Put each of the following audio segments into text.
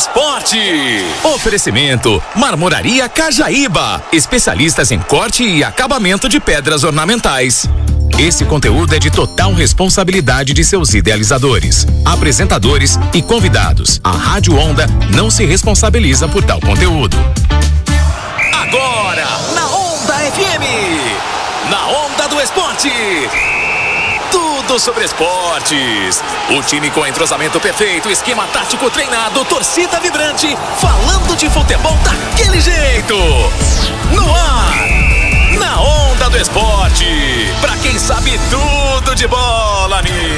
esporte. Oferecimento Marmoraria Cajaíba, especialistas em corte e acabamento de pedras ornamentais. Esse conteúdo é de total responsabilidade de seus idealizadores, apresentadores e convidados. A Rádio Onda não se responsabiliza por tal conteúdo. Agora, na Onda FM, na Onda do Esporte. Tudo sobre esportes. O time com entrosamento perfeito, esquema tático treinado, torcida vibrante, falando de futebol daquele jeito. No ar, na Onda do Esporte. Pra quem sabe tudo de bola,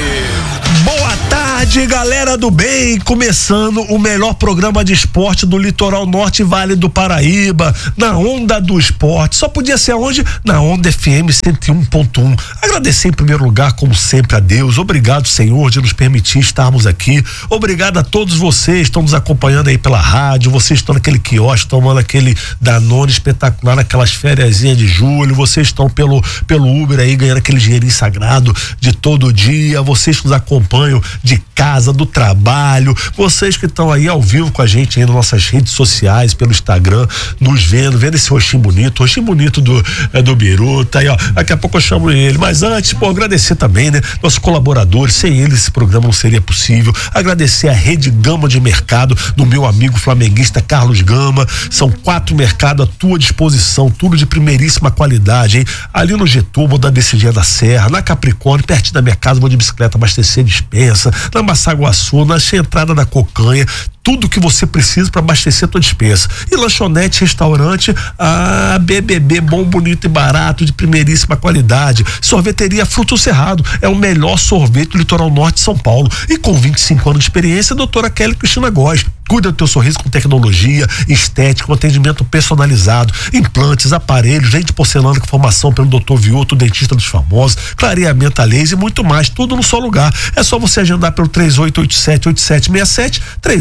Boa tarde, galera do bem, começando o melhor programa de esporte do Litoral Norte e Vale do Paraíba, na Onda do Esporte. Só podia ser onde? Na Onda FM 101.1. Agradecer em primeiro lugar, como sempre, a Deus. Obrigado, Senhor, de nos permitir estarmos aqui. Obrigado a todos vocês que estão nos acompanhando aí pela rádio, vocês estão naquele quiosque, tomando aquele Danone espetacular, naquelas fériasinhas de julho, vocês estão pelo Uber aí, ganhando aquele dinheirinho sagrado de todo dia, vocês que nos acompanham de casa, do trabalho, vocês que estão aí ao vivo com a gente aí nas nossas redes sociais, pelo Instagram, nos vendo esse rostinho bonito do Biruta aí, ó, daqui a pouco eu chamo ele, mas antes, agradecer também, né, nossos colaboradores, sem eles esse programa não seria possível, agradecer a Rede Gama de Mercado, do meu amigo flamenguista Carlos Gama, são 4 mercados à tua disposição, tudo de primeiríssima qualidade, hein, ali no Getúbal, da Decidinha da Serra, na Capricórnio, pertinho da minha casa, vou de bicicleta abastecer dispensa, na Massaguaçu, na entrada da Cocanha, tudo que você precisa para abastecer a tua dispensa. E lanchonete, restaurante, BBB, bom, bonito e barato, de primeiríssima qualidade. Sorveteria Fruto Cerrado, é o melhor sorvete do Litoral Norte de São Paulo. E com 25 anos de experiência, a doutora Kelly Cristina Góes. Cuida do teu sorriso com tecnologia, estética, com atendimento personalizado, implantes, aparelhos, gente de porcelana com formação pelo Dr. Vioto, dentista dos famosos, clareamento a laser e muito mais, tudo no só lugar. É só você agendar pelo 3887-8767,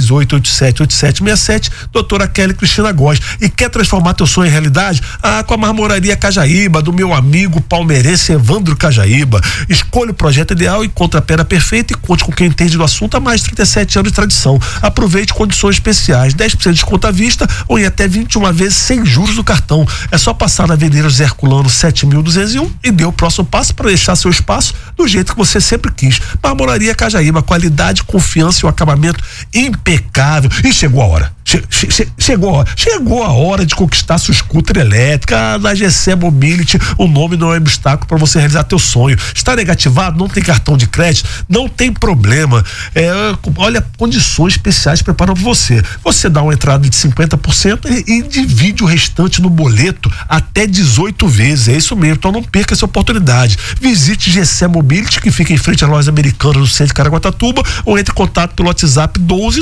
3887-8767, doutora Kelly Cristina Góes. E quer transformar teu sonho em realidade? Com a Marmoraria Cajaíba, do meu amigo palmeirense Evandro Cajaíba. Escolha o projeto ideal, encontre a pena perfeita e conte com quem entende do assunto há mais de 37 anos de tradição. Aproveite condições especiais, 10% de desconto à vista ou em até 21 vezes sem juros do cartão. É só passar na Avenida José Herculano 7201 e dê o próximo passo para deixar seu espaço do jeito que você sempre quis. Marmoraria Cajaíba, qualidade, confiança e um acabamento impecável. E chegou a hora. Chegou a hora de conquistar sua scooter elétrica. Na GC Mobility, o nome não é obstáculo para você realizar teu sonho. Está negativado? Não tem cartão de crédito? Não tem problema. Olha, condições especiais preparadas para você. Você dá uma entrada de 50% e divide o restante no boleto até 18 vezes. É isso mesmo. Então não perca essa oportunidade. Visite GC Mobility, que fica em frente à loja americana do centro de Caraguatatuba, ou entre em contato pelo WhatsApp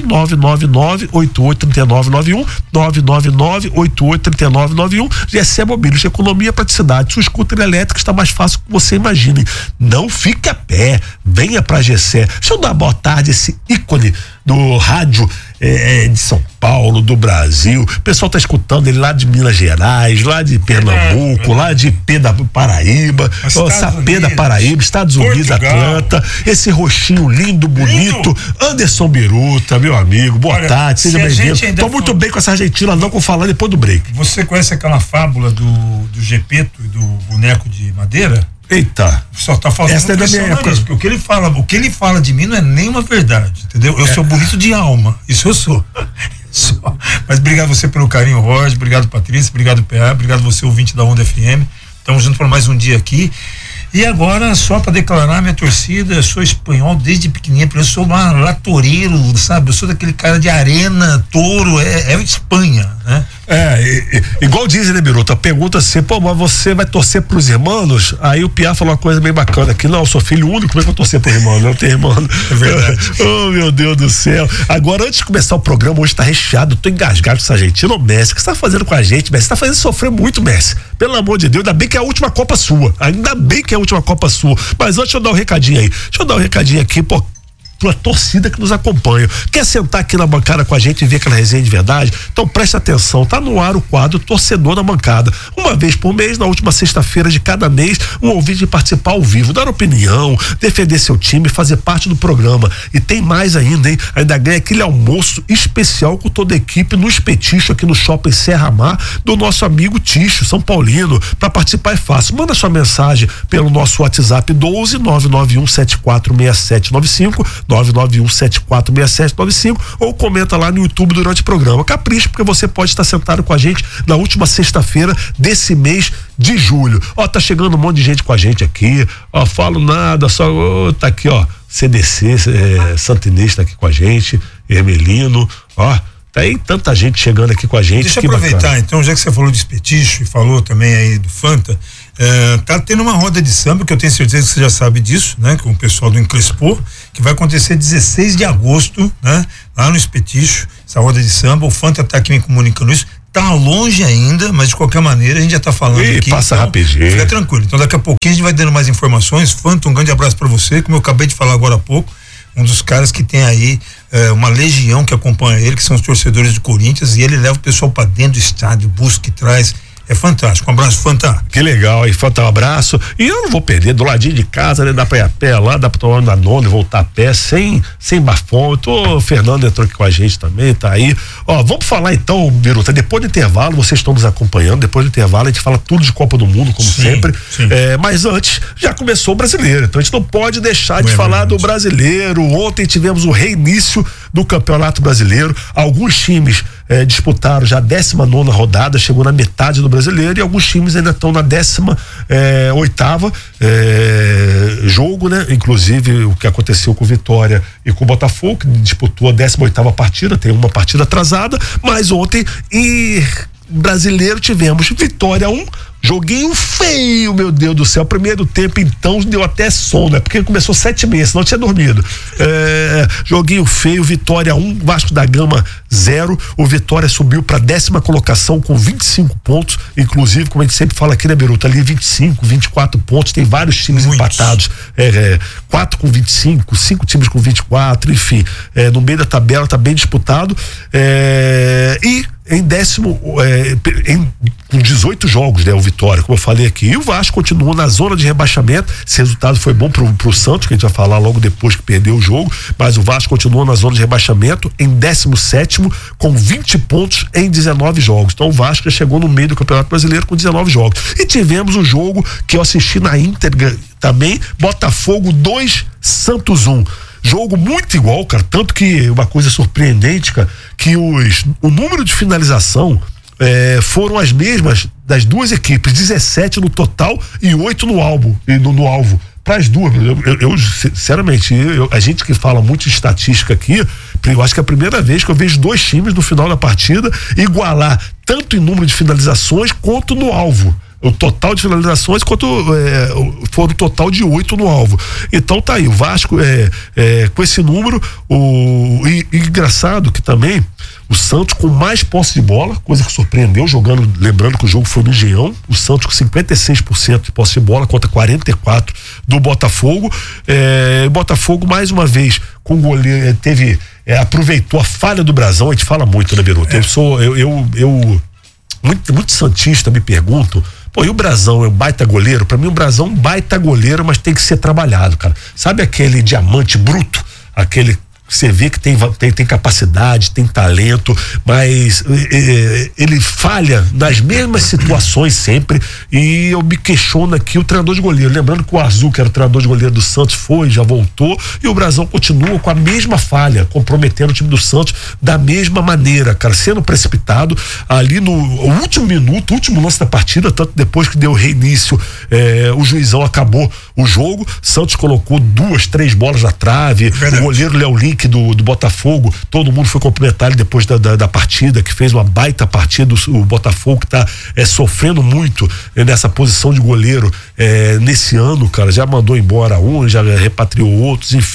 12999883991, 999883991. GC Mobility, economia, praticidade. Sua scooter elétrica está mais fácil que você imagine. Não fique a pé, venha pra GC. Deixa eu dar boa tarde a esse ícone do rádio de São Paulo, do Brasil. O pessoal tá escutando ele lá de Minas Gerais, lá de Pernambuco, lá de P da Paraíba, Sapê da Paraíba, Estados Unidos, Atlanta. Esse roxinho lindo, bonito, Anderson Biruta, meu amigo, boa tarde, seja bem-vindo. Tô muito bem com essa Argentina, não, vou falar depois do break. Você conhece aquela fábula do Gepeto e do boneco de madeira? Eita. Só tá falando essa é da minha época. Porque o que ele fala de mim não é nenhuma verdade, entendeu? Eu sou bonito de alma, isso eu sou. Mas obrigado você pelo carinho, Roger, obrigado Patrícia, obrigado PA, obrigado você ouvinte da Onda FM. Estamos juntos para mais um dia aqui. E agora, só para declarar minha torcida, eu sou espanhol desde pequenininho, eu sou latoreiro, sabe? Eu sou daquele cara de arena, touro, é Espanha, né? Igual dizem, né, Biruta? Pergunta assim, mas você vai torcer pros irmãos? Aí o Piá falou uma coisa bem bacana aqui, não, eu sou filho único, como é que eu vou torcer pro irmão? Não tem irmão. É verdade. Oh, meu Deus do céu. Agora, antes de começar o programa, hoje tá recheado, eu tô engasgado com essa Argentina. Messi, o que você tá fazendo com a gente, Messi? Você tá fazendo sofrer muito, Messi. Pelo amor de Deus, ainda bem que é a última Copa sua. Mas antes, deixa eu dar um recadinho aí. Deixa eu dar um recadinho aqui, tua torcida que nos acompanha. Quer sentar aqui na bancada com a gente e ver aquela resenha de verdade? Então preste atenção, tá no ar o quadro Torcedor na Bancada. Uma vez por mês, na última sexta-feira de cada mês, um ouvinte de participar ao vivo, dar opinião, defender seu time, fazer parte do programa. E tem mais ainda, hein? Ainda ganha aquele almoço especial com toda a equipe no Espetinho aqui no Shopping Serra Mar, do nosso amigo Ticho, São Paulino. Para participar é fácil. Manda sua mensagem pelo nosso WhatsApp 12 991 746795, 991 746795, ou comenta lá no YouTube durante o programa. Capricha, porque você pode estar sentado com a gente na última sexta-feira desse mês de julho. Ó, tá chegando um monte de gente com a gente aqui, ó, falo nada, só tá aqui, ó, CDC, Santo Inês tá aqui com a gente, Hermelino, ó, tá aí tanta gente chegando aqui com a gente. Deixa eu aproveitar, bacana. Então, já que você falou de Espetinho e falou também aí do Fanta, tá tendo uma roda de samba, que eu tenho certeza que você já sabe disso, né? Com o pessoal do Encrespô, que vai acontecer 16 de agosto, né? Lá no Espetinho, essa roda de samba, o Fanta tá aqui me comunicando isso. Tá longe ainda, mas de qualquer maneira a gente já tá falando aqui. Passa então, rapidinho. Fica tranquilo. Então daqui a pouquinho a gente vai dando mais informações. Fanta, um grande abraço para você, como eu acabei de falar agora há pouco, um dos caras que tem aí uma legião que acompanha ele, que são os torcedores do Corinthians, e ele leva o pessoal para dentro do estádio, busca e traz. É fantástico. Um abraço, Fanta. Que legal, aí, Fanta, um abraço. E eu não vou perder, do ladinho de casa, né? Dá pra ir a pé lá, dá pra tomar um Danone, voltar a pé, sem bafômetro. O Fernando entrou aqui com a gente também, tá aí. Ó, vamos falar então, Biruta, depois do intervalo, vocês estão nos acompanhando, depois do intervalo a gente fala tudo de Copa do Mundo, como sempre. Sim. Mas antes, já começou o Brasileiro, então a gente não pode deixar de falar do Brasileiro. Ontem tivemos o reinício do Campeonato Brasileiro. Alguns times disputaram já a 19ª rodada, chegou na metade do Brasileiro, e alguns times ainda estão na 18ª jogo, né? Inclusive o que aconteceu com o Vitória e com o Botafogo, que disputou a 18ª partida, tem uma partida atrasada, mas ontem Brasileiro tivemos Vitória 1, joguinho feio, meu Deus do céu. Primeiro tempo, então, deu até sono, né? Porque começou 7h30, senão tinha dormido. Joguinho feio, Vitória 1, Vasco da Gama 0. O Vitória subiu para 10ª colocação com 25 pontos. Inclusive, como a gente sempre fala aqui, né, Biruta? Ali 25, 24 pontos. Tem vários times empatados. 4 com 25, 5 times com 24, enfim. No meio da tabela, tá bem disputado. E em décimo, com 18 jogos, né, o Vitória, como eu falei aqui, e o Vasco continua na zona de rebaixamento. Esse resultado foi bom pro Santos, que a gente vai falar logo depois que perdeu o jogo, mas o Vasco continua na zona de rebaixamento em 17º, com 20 pontos em 19 jogos. Então o Vasco já chegou no meio do Campeonato Brasileiro com 19 jogos. E tivemos um jogo que eu assisti na íntegra também, Botafogo 2, Santos 1. Jogo muito igual, cara, tanto que uma coisa surpreendente, cara, que o número de finalização foram as mesmas das duas equipes, 17 no total e 8 no alvo, para as duas. Eu sinceramente, a gente que fala muito de estatística aqui, eu acho que é a primeira vez que eu vejo dois times no final da partida igualar tanto em número de finalizações quanto no alvo. O total de finalizações quanto foram o total de 8 no alvo. Então tá aí, o Vasco com esse número, e engraçado que também o Santos com mais posse de bola, coisa que surpreendeu, lembrando que o jogo foi no Engenhão, o Santos com 56% de posse de bola contra 44% do Botafogo. O Botafogo mais uma vez com o goleiro, aproveitou a falha do Brasão. A gente fala muito, né, Biruta? Muito santista me perguntam, pô, e o Brasão é um baita goleiro? Pra mim o Brasão é um baita goleiro, mas tem que ser trabalhado, cara. Sabe aquele diamante bruto? Aquele que você vê que tem capacidade, tem talento, mas ele falha nas mesmas situações sempre, e eu me questiono aqui o treinador de goleiro. Lembrando que o Azul, que era o treinador de goleiro do Santos, já voltou, e o Brasão continua com a mesma falha, comprometendo o time do Santos da mesma maneira, cara, sendo precipitado ali no último minuto, último lance da partida, tanto depois que deu reinício, o juizão acabou o jogo, Santos colocou 2, 3 bolas na trave, o goleiro Léo Link do Botafogo, todo mundo foi cumprimentar ele depois da partida, que fez uma baita partida. O Botafogo que tá sofrendo muito nessa posição de goleiro nesse ano, cara, já mandou embora um, já repatriou outros, enfim.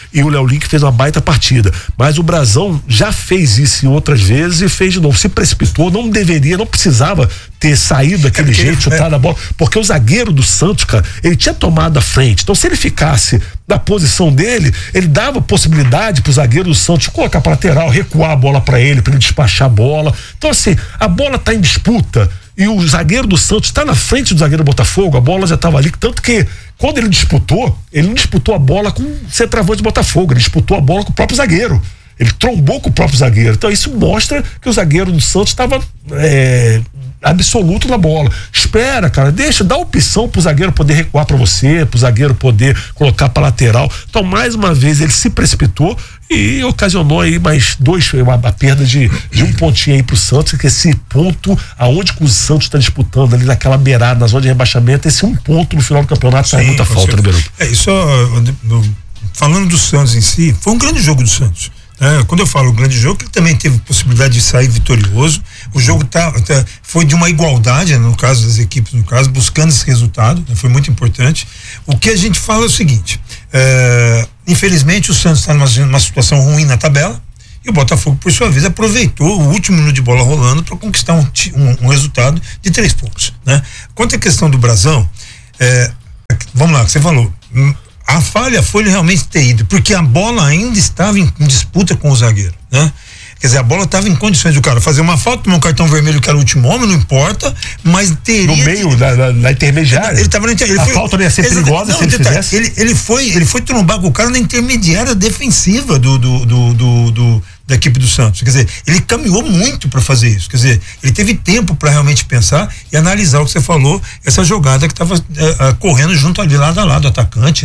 e o Léo Link fez uma baita partida. Mas o Brasão já fez isso em outras vezes e fez de novo. Se precipitou, não deveria, não precisava ter saído daquele jeito, chutado a bola, porque o zagueiro do Santos, cara, ele tinha tomado a frente. Então, se ele ficasse na posição dele, ele dava possibilidade pro zagueiro do Santos colocar pra lateral, recuar a bola pra ele despachar a bola. Então, assim, a bola tá em disputa e o zagueiro do Santos tá na frente do zagueiro do Botafogo, a bola já tava ali, tanto que quando ele não disputou a bola com o centroavante do Botafogo, ele disputou a bola com o próprio zagueiro. Ele trombou com o próprio zagueiro. Então, isso mostra que o zagueiro do Santos estava absoluto na bola. Espera, cara, dá opção pro zagueiro poder recuar para você, pro zagueiro poder colocar para lateral. Então, mais uma vez, ele se precipitou e ocasionou aí mais a perda de um pontinho aí pro Santos, que esse ponto, aonde que o Santos está disputando ali naquela beirada, na zona de rebaixamento, esse um ponto no final do campeonato faz muita falta, né, Beruto? Isso, falando do Santos em si, foi um grande jogo do Santos. Quando eu falo grande jogo, ele também teve possibilidade de sair vitorioso. O jogo foi de uma igualdade, no caso das equipes, buscando esse resultado, né, foi muito importante. O que a gente fala é o seguinte: infelizmente o Santos está numa situação ruim na tabela, e o Botafogo, por sua vez, aproveitou o último minuto de bola rolando para conquistar um resultado de 3 pontos. Né? Quanto à questão do Brasão, vamos lá, que você falou. A falha foi ele realmente ter ido, porque a bola ainda estava em disputa com o zagueiro, né? Quer dizer, a bola estava em condições do cara fazer uma falta, tomar um cartão vermelho que era o último homem, não importa, mas teria... No meio da intermediária. Ele estava a falta não ia ser perigosa se ele fizesse. Ele foi trombar com o cara na intermediária defensiva da equipe do Santos. Quer dizer, ele caminhou muito para fazer isso. Quer dizer, ele teve tempo para realmente pensar e analisar o que você falou, essa jogada que estava correndo junto ali, lado a lado, atacante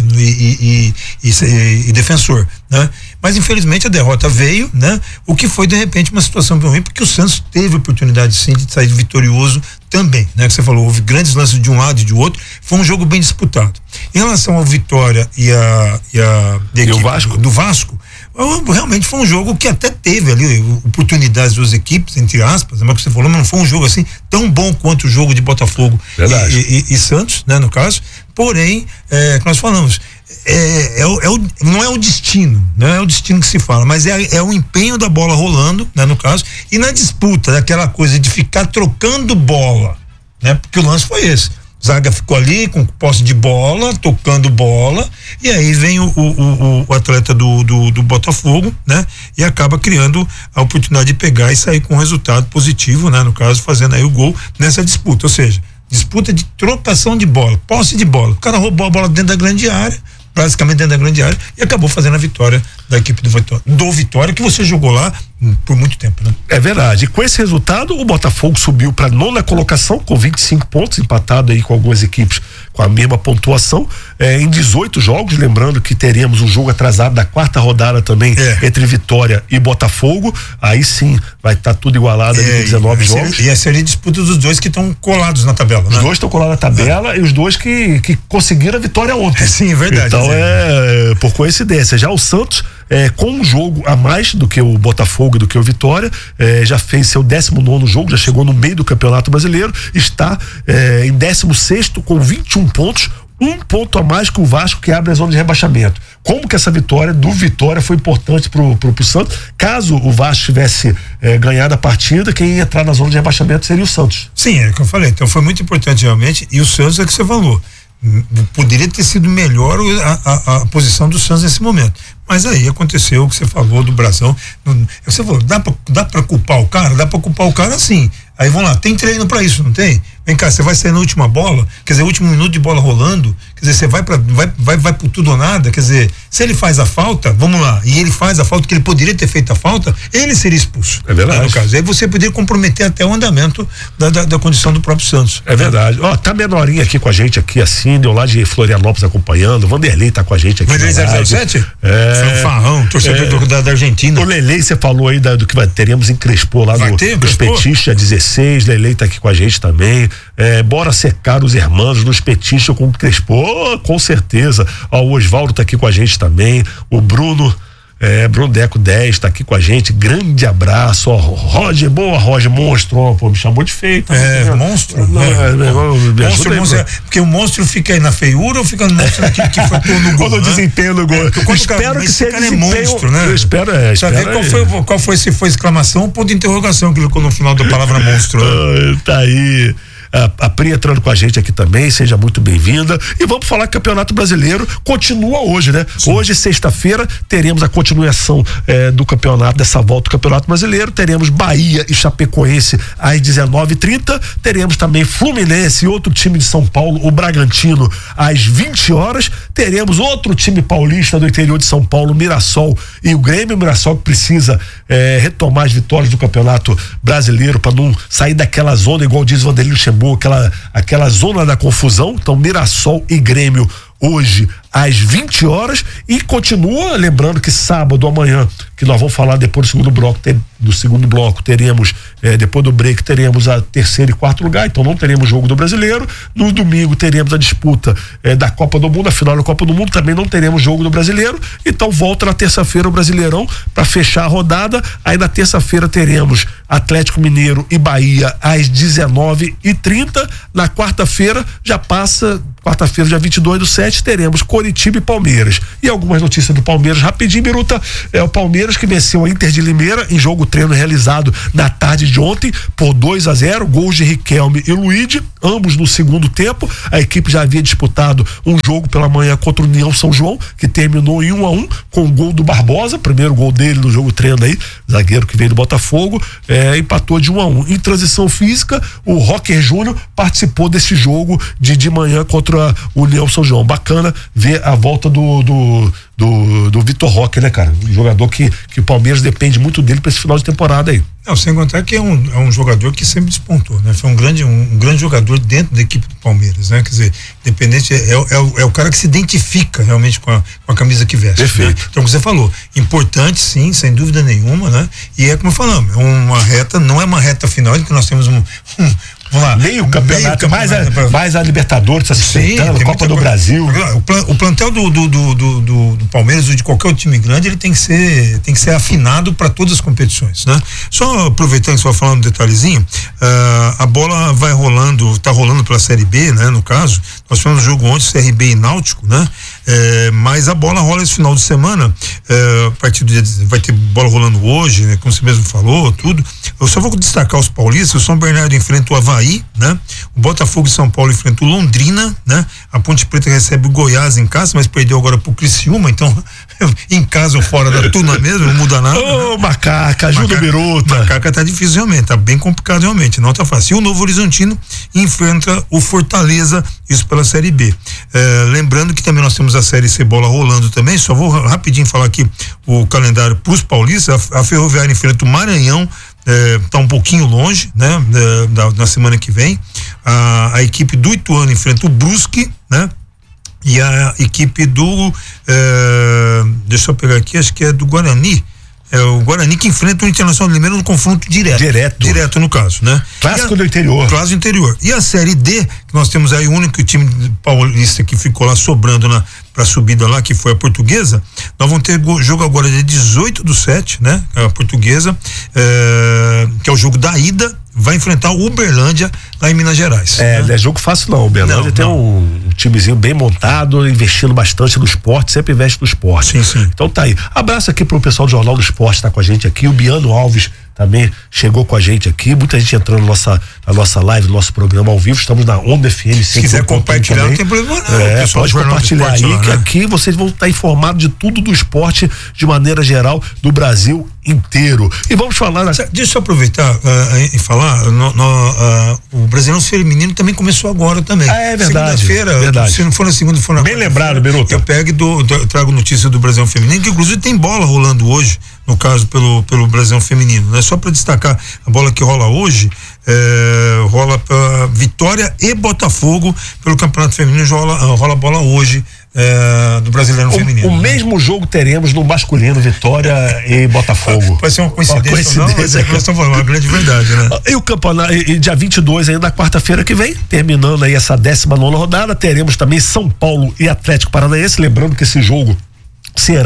e defensor, né? Mas infelizmente a derrota veio, né? O que foi de repente uma situação bem ruim, porque o Santos teve oportunidade sim de sair vitorioso também, né? Que você falou, houve grandes lances de um lado e de outro, foi um jogo bem disputado. Em relação ao Vitória e o Vasco? Do Vasco, realmente foi um jogo que até teve ali oportunidades das duas equipes, entre aspas, mas que você falou, mas não foi um jogo assim tão bom quanto o jogo de Botafogo e Santos, né, no caso. Porém, que nós falamos, não é o destino, não é o destino que se fala, mas é o empenho da bola rolando, né, no caso, e na disputa, daquela coisa de ficar trocando bola, né, porque o lance foi esse. Zaga ficou ali com posse de bola, tocando bola, e aí vem o atleta do Botafogo, né? E acaba criando a oportunidade de pegar e sair com um resultado positivo, né? No caso, fazendo aí o gol nessa disputa, ou seja, disputa de trocação de bola, posse de bola. O cara roubou a bola dentro da grande área, basicamente dentro da grande área, e acabou fazendo a vitória da equipe do Vitória, que você jogou lá por muito tempo, né? É verdade. E com esse resultado, o Botafogo subiu para a 9ª colocação com 25 pontos, empatado aí com algumas equipes com a mesma pontuação, em 18 jogos, lembrando que teríamos um jogo atrasado da 4ª rodada também entre Vitória e Botafogo, aí sim vai estar tudo igualado ali com 19 jogos. E essa seria a disputa dos dois que estão colados na tabela, né? Os dois estão colados na tabela e os dois que conseguiram a vitória ontem. Sim, é verdade. Então por coincidência. Já o Santos, com um jogo a mais do que o Botafogo e do que o Vitória, já fez seu 19º jogo, já chegou no meio do Campeonato Brasileiro, está em 16º com 21 pontos, um ponto a mais que o Vasco, que abre a zona de rebaixamento. Como que essa vitória do Vitória foi importante pro Santos? Caso o Vasco tivesse ganhado a partida, quem ia entrar na zona de rebaixamento seria o Santos. Sim, é o que eu falei. Então foi muito importante realmente, e o Santos é que você falou. Poderia ter sido melhor a posição do Santos nesse momento, mas aí aconteceu o que você falou do Brasão. Você falou, dá pra culpar o cara? Dá pra culpar o cara sim. Aí vamos lá, tem treino pra isso, não tem? Vem cá, você vai sair na última bola, quer dizer, último minuto de bola rolando, quer dizer, você vai por tudo ou nada, quer dizer, se ele faz a falta, vamos lá, e ele faz a falta que ele poderia ter feito a falta, ele seria expulso. É verdade. No caso, aí você poderia comprometer até o andamento da condição do próprio Santos. É verdade. Ó, tá Menorinha aqui com a gente aqui, a Cíndia, lá de Florianópolis acompanhando, o Vanderlei tá com a gente aqui. Vanderlei 007? Fanfarrão, torcedor da Argentina. O Lelei, você falou aí do que teríamos em Crespo lá nos Petistas, 16, Lelei tá aqui com a gente também. Bora secar os irmãos nos Petistas com o Crespo, com certeza. Ó, o Osvaldo tá aqui com a gente também, o Bruno Bruno Deco 10 tá aqui com a gente, grande abraço, ó, Roger, boa Roger, monstro, ó, pô, me chamou de feio. Tá monstro. Monstro, porque o monstro fica aí na feiura ou fica no monstro naquilo que foi pôr no gol? Quando desempenho no gol. Espero que seja monstro, né? Eu espero, qual foi, se foi exclamação ou ponto de interrogação que colocou no final da palavra monstro. Né? Tá aí. A Pri entrando com a gente aqui também, seja muito bem-vinda. E vamos falar que o Campeonato Brasileiro continua hoje, né? Sim. Hoje, sexta-feira, teremos a continuação do campeonato, dessa volta do Campeonato Brasileiro. Teremos Bahia e Chapecoense às 19h30. Teremos também Fluminense e outro time de São Paulo, o Bragantino, às 20 horas. Teremos outro time paulista do interior de São Paulo, Mirassol e o Grêmio. O Mirassol que precisa retomar as vitórias do Campeonato Brasileiro para não sair daquela zona, igual diz o Vanderlei Luxemburgo, aquela zona da confusão. Então, Mirassol e Grêmio hoje às 20 horas e continua, lembrando que sábado, amanhã, que nós vamos falar depois do segundo bloco, teremos, depois do break, teremos a terceiro e quarto lugar, então não teremos jogo do Brasileiro. No domingo teremos a disputa da Copa do Mundo, a final da Copa do Mundo, também não teremos jogo do Brasileiro, então volta na terça-feira o Brasileirão para fechar a rodada. Aí na terça-feira teremos Atlético Mineiro e Bahia às 19h30. Na quarta-feira já passa, quarta-feira, dia 22/7, teremos Coritiba e Palmeiras. E algumas notícias do Palmeiras, rapidinho, Biruta. O Palmeiras que venceu a Inter de Limeira em jogo treino realizado na tarde de ontem por 2-0, gols de Riquelme e Luigi, ambos no segundo tempo. A equipe já havia disputado um jogo pela manhã contra o União São João, que terminou em 1-1 com o gol do Barbosa, primeiro gol dele no jogo treino aí, zagueiro que veio do Botafogo, empatou de 1-1. Em transição física, o Rocker Júnior participou desse jogo de manhã contra o União São João. Bacana ver a volta do Vitor Roque, né, cara? Um jogador que o Palmeiras depende muito dele para esse final de temporada aí. Não, sem contar que é um jogador que sempre despontou, né? Foi um grande jogador dentro da equipe do Palmeiras, né? Quer dizer, independente, é o cara que se identifica realmente com a camisa que veste. Perfeito. Né? Então, como você falou, importante sim, sem dúvida nenhuma, né? E é como falamos, não é uma reta final, que nós temos meio campeonato, mais a Libertadores, a Copa do Brasil. O plantel do Palmeiras ou de qualquer outro time grande, ele tem que ser afinado para todas as competições, né? Só aproveitando, só falando um detalhezinho, a bola tá rolando pela Série B, né? No caso, nós tivemos um jogo ontem, CRB e Náutico, né? Mas a bola rola esse final de semana, a partir do dia, vai ter bola rolando hoje, né? Como você mesmo falou, tudo. Eu só vou destacar os paulistas. O São Bernardo enfrenta o Avaí, né? O Botafogo e São Paulo enfrenta o Londrina, né? A Ponte Preta recebe o Goiás em casa, mas perdeu agora pro Criciúma, então em casa ou fora da turma mesmo, não muda nada. Ô, Macaca, ajuda o Biruta. Macaca tá difícil realmente, tá bem complicado realmente, não tá fácil. E o Novo Horizontino enfrenta o Fortaleza, isso pela Série B. Lembrando que também nós temos a Série C bola rolando também, só vou rapidinho falar aqui o calendário pros paulistas. A Ferroviária enfrenta o Maranhão, tá um pouquinho longe, né? Na semana que vem. A equipe do Ituano enfrenta o Brusque, né? E a equipe deixa eu pegar aqui, acho que é do Guarani. O Guarani que enfrenta o Internacional de Limeira no confronto direto no caso, né? Clássico do interior. Clássico do interior. E a Série D, que nós temos aí o único time paulista que ficou lá sobrando pra subida lá, que foi a Portuguesa. Nós vamos ter jogo agora dia 18/7, né? A Portuguesa, que é o jogo da ida, vai enfrentar o Uberlândia lá em Minas Gerais. Não é jogo fácil não, o Uberlândia tem um timezinho bem montado, investindo bastante no esporte, sempre investe no esporte. Sim. Então tá aí. Abraço aqui pro pessoal do Jornal do Esporte, tá com a gente aqui, o Biano Alves também chegou com a gente aqui, muita gente entrando na nossa live, no nosso programa ao vivo. Estamos na Onda FM. Se quiser compartilhar, não tem problema não. Pode compartilhar aí, lá, que né? Aqui vocês vão estar informados de tudo do esporte de maneira geral do Brasil inteiro. E vamos falar... Deixa eu aproveitar e falar, o Brasileirão Feminino também começou agora também. É verdade. Segunda-feira, se não for na segunda, for na bem lembrado, Biruta. Eu trago notícia do Brasileirão Feminino, que inclusive tem bola rolando hoje, no caso pelo Brasileirão Feminino, né? Só para destacar a bola que rola hoje, rola pra Vitória e Botafogo pelo Campeonato Feminino, rola a bola hoje do Brasileirão Feminino. O mesmo jogo teremos no masculino, Vitória e Botafogo. Pode ser uma coincidência ou não, mas nós estamos falando uma grande verdade, né? E o campeonato, e dia 22 ainda, quarta-feira que vem, terminando aí essa 19ª rodada, teremos também São Paulo e Atlético Paranaense, lembrando que esse jogo será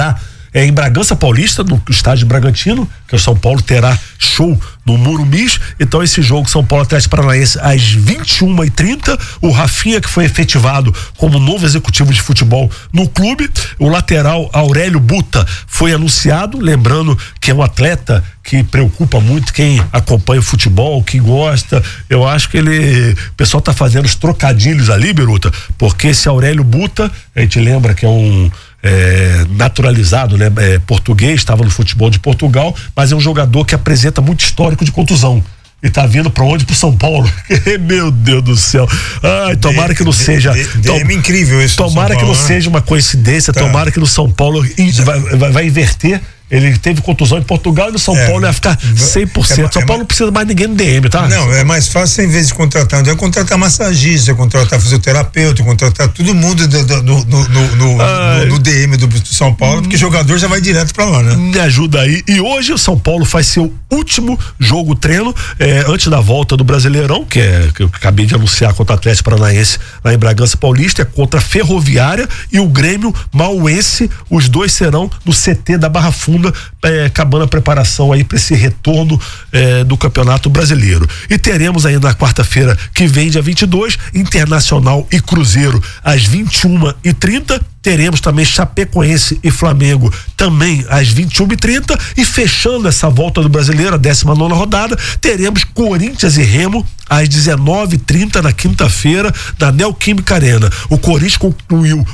é em Bragança Paulista, no estádio Bragantino, que o São Paulo terá show no Murumbis. Então esse jogo São Paulo Atlético Paranaense às 21h30, o Rafinha, que foi efetivado como novo executivo de futebol no clube, o lateral Aurélio Buta foi anunciado, lembrando que é um atleta que preocupa muito quem acompanha o futebol, que gosta. Eu acho que o pessoal tá fazendo os trocadilhos ali, Biruta, porque esse Aurélio Buta, a gente lembra que é um naturalizado, né? Português, estava no futebol de Portugal, mas é um jogador que apresenta muito histórico de contusão. E tá vindo pra onde? Pro São Paulo. Meu Deus do céu. Ai, tomara que não seja. É incrível isso. Tomara que não seja uma coincidência, tomara que no São Paulo vai inverter. Ele teve contusão em Portugal e no São Paulo ia ficar 100%. São Paulo não precisa mais ninguém no DM, tá? Não, é mais fácil, em vez de contratar, contratar massagista, contratar fisioterapeuta, contratar todo mundo no DM do São Paulo, porque jogador já vai direto pra lá, né? Me ajuda aí. E hoje o São Paulo faz seu último jogo treino antes da volta do Brasileirão, que eu acabei de anunciar contra o Atlético Paranaense lá em Bragança Paulista, é contra a Ferroviária e o Grêmio Mauense. Os dois serão no CT da Barra Funda, acabando a preparação aí para esse retorno do Campeonato Brasileiro. E teremos aí na quarta-feira que vem, dia 22, Internacional e Cruzeiro às 21h30. Teremos também Chapecoense e Flamengo também às 21h30, e fechando essa volta do Brasileiro, a 19ª rodada, teremos Corinthians e Remo às 19h30 na quinta-feira, na Neoquímica Arena. O Corinthians concluiu